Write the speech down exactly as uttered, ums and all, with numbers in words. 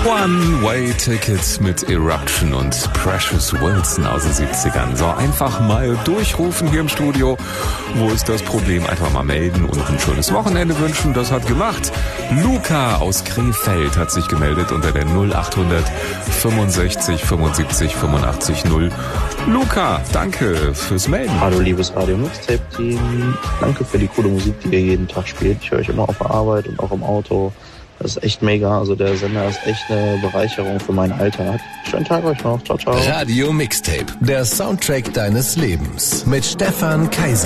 One-Way-Tickets mit Eruption und Precious Wilson aus den siebzigern. So, einfach mal durchrufen hier im Studio. Wo ist das Problem? Einfach mal melden und ein schönes Wochenende wünschen. Das hat gemacht. Luca aus Krefeld hat sich gemeldet unter der null achthundert fünfundsechzig fünfundsiebzig fünfundachtzig null. Luca, danke fürs Melden. Hallo liebes Radio Mixtape Team. Danke für die coole Musik, die ihr jeden Tag spielt. Ich höre euch immer auf der Arbeit und auch im Auto. Das ist echt mega. Also der Sender ist echt eine Bereicherung für meinen Alltag. Schönen Tag euch noch. Ciao, ciao. Radio Mixtape, der Soundtrack deines Lebens mit Stefan Kaiser.